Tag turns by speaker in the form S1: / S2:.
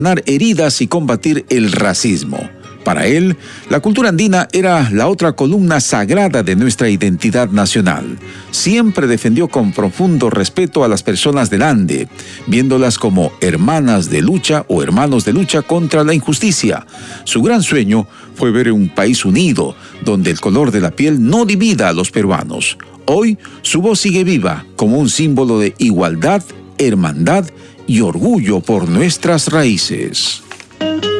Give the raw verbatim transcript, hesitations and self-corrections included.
S1: sanar heridas y combatir el racismo. Para él, la cultura andina era la otra columna sagrada de nuestra identidad nacional. Siempre defendió con profundo respeto a las personas del Ande, viéndolas como hermanas de lucha o hermanos de lucha contra la injusticia. Su gran sueño fue ver un país unido, donde el color de la piel no divida a los peruanos. Hoy, su voz sigue viva como un símbolo de igualdad, hermandad y orgullo por nuestras raíces.